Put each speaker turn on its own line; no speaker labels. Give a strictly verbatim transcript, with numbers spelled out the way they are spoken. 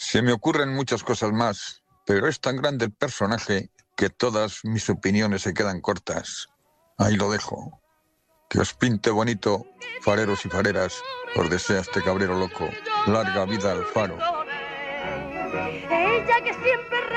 Se me ocurren muchas cosas más, pero es tan grande el personaje que todas mis opiniones se quedan cortas. Ahí lo dejo. Que os pinte bonito, fareros y fareras, os desea este cabrero loco. Larga vida al faro.
Ella que siempre